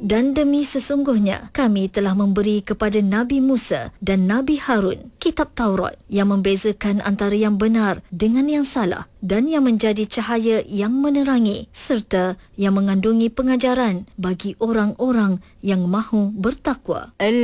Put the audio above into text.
Dan demi sesungguhnya, kami telah memberi kepada Nabi Musa dan Nabi Harun kitab Taurat yang membezakan antara yang benar dengan yang salah dan yang menjadi cahaya yang menerangi serta yang mengandungi pengajaran bagi orang-orang yang mahu bertakwa.